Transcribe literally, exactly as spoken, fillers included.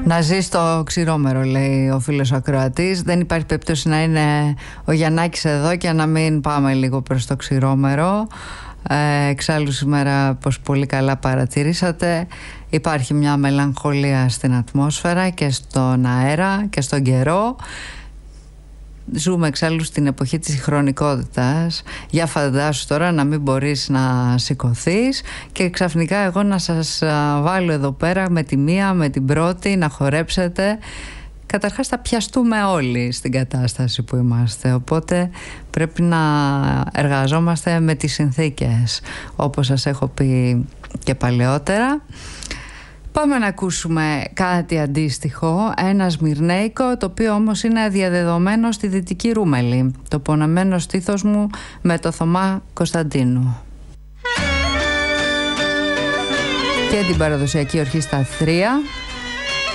Να ζει στο Ξηρόμερο, λέει ο φίλος ο ακροατής. Δεν υπάρχει περίπτωση να είναι ο Γιαννάκης εδώ και να μην πάμε λίγο προς το Ξηρόμερο. Ε, εξάλλου σήμερα, πως πολύ καλά παρατηρήσατε, υπάρχει μια μελαγχολία στην ατμόσφαιρα και στον αέρα και στον καιρό. Ζούμε εξάλλου στην εποχή της συγχρονικότητας. Για φαντάσου τώρα να μην μπορείς να σηκωθείς και ξαφνικά εγώ να σας βάλω εδώ πέρα με τη μία, με την πρώτη να χορέψετε. Καταρχάς θα πιαστούμε όλοι στην κατάσταση που είμαστε, οπότε πρέπει να εργαζόμαστε με τις συνθήκες, όπως σας έχω πει και παλαιότερα. Πάμε να ακούσουμε κάτι αντίστοιχο, ένα σμυρνέικο, το οποίο όμως είναι διαδεδομένο στη Δυτική Ρούμελη, το πονεμένο στήθος μου με το Θωμά Κωνσταντίνου. Και την παραδοσιακή ορχήστρα Θρία.